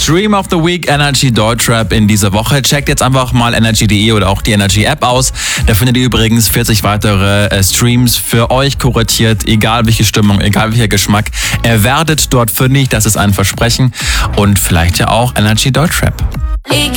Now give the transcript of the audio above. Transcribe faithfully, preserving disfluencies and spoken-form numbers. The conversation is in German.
Stream of the Week Energy Deutschrap in dieser Woche. Checkt jetzt einfach mal energy punkt de oder auch die Energy App aus. Da findet ihr übrigens vierzig weitere äh, Streams für euch kuratiert, egal welche Stimmung, egal welcher Geschmack. Ihr werdet dort fündig, das ist ein Versprechen. Und vielleicht ja auch Energy Deutschrap. Ich